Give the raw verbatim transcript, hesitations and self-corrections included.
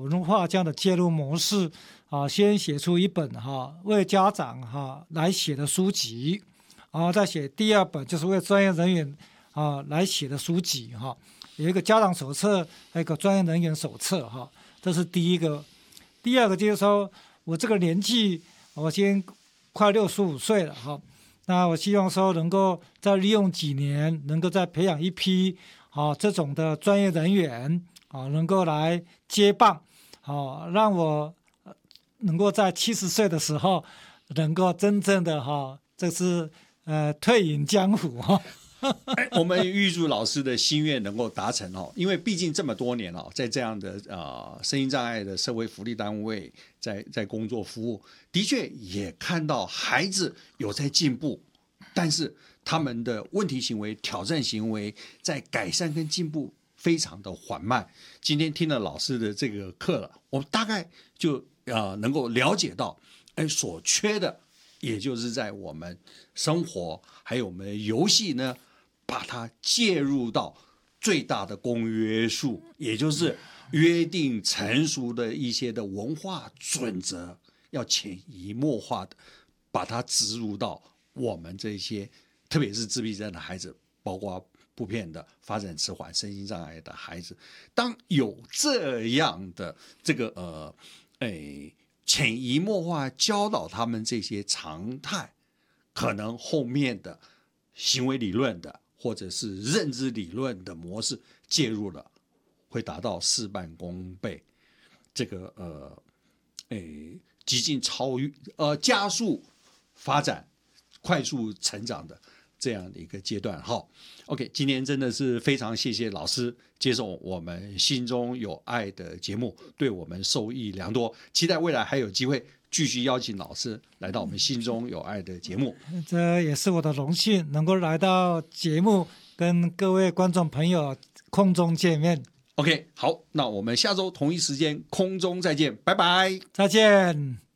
文化这样的介入模式啊，先写出一本哈、啊、为家长哈、啊、来写的书籍，然后再写第二本就是为专业人员啊来写的书籍哈、啊，有一个家长手册，还有一个专业人员手册哈、啊，这是第一个。第二个就是说我这个年纪，我先快六十五岁了哈、啊，那我希望说能够再利用几年，能够再培养一批啊这种的专业人员啊，能够来接棒，啊，让我能够在七十岁的时候，能够真正的哈，这是呃退隐江湖哈。 哎，我们预祝老师的心愿能够达成哦，因为毕竟这么多年了，在这样的呃身心障碍的社会福利单位在在工作服务，的确也看到孩子有在进步，但是他们的问题行为、挑战行为在改善跟进步非常的缓慢。今天听了老师的这个课了，我大概就呃能够了解到，哎，所缺的也就是在我们生活还有我们的游戏呢，把它介入到最大的公约数，也就是约定成熟的一些的文化准则，要潜移默化的把它植入到我们这些，特别是自闭症的孩子，包括普遍的发展迟缓、身心障碍的孩子。当有这样的这个呃，哎，潜移默化教导他们这些常态，可能后面的行为理论的或者是认知理论的模式介入了，会达到事半功倍，这个呃，诶，极尽超越呃加速发展、快速成长的这样的一个阶段。好 ，OK， 今天真的是非常谢谢老师接受我们心中有爱的节目，对我们受益良多。期待未来还有机会继续邀请老师来到我们心中有爱的节目。 这也是我的荣幸，能够来到节目，跟各位观众朋友空中见面。 OK， 好，那我们下周同一时间空中再见，拜拜， 再见。